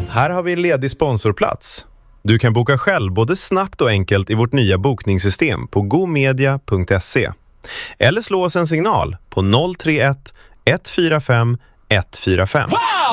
Här har vi en ledig sponsorplats. Du kan boka själv både snabbt och enkelt i vårt nya bokningssystem på gomedia.se. Eller slå oss en signal på 031 145 145.